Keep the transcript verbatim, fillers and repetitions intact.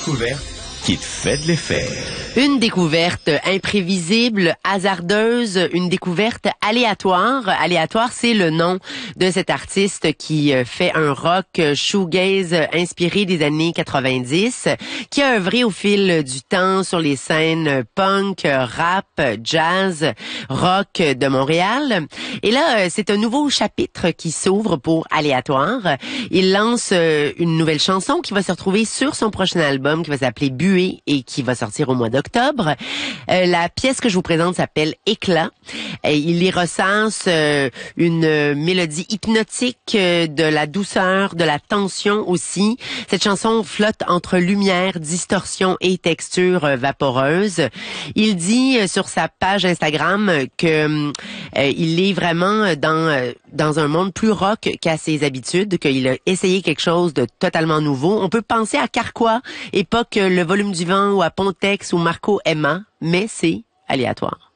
découverte qui te fait de l'effet. Une découverte imprévisible, hasardeuse, une découverte aléatoire. Aléatoire, c'est le nom de cet artiste qui fait un rock shoegaze inspiré des années quatre-vingt-dix, qui a œuvré au fil du temps sur les scènes punk, rap, jazz, rock de Montréal. Et là, c'est un nouveau chapitre qui s'ouvre pour Aléatoire. Il lance une nouvelle chanson qui va se retrouver sur son prochain album qui va s'appeler Buée et qui va sortir au mois d'octobre. Euh, la pièce que je vous présente s'appelle Éclat. Euh, il y recense euh, une mélodie hypnotique, euh, de la douceur, de la tension aussi. Cette chanson flotte entre lumière, distorsion et texture euh, vaporeuse. Il dit euh, sur sa page Instagram que euh, il est vraiment dans euh, dans un monde plus rock qu'à ses habitudes, qu'il a essayé quelque chose de totalement nouveau. On peut penser à Carquois, époque Le Volume du Vent, ou à Pontex ou Marco Emma, mais c'est aléatoire.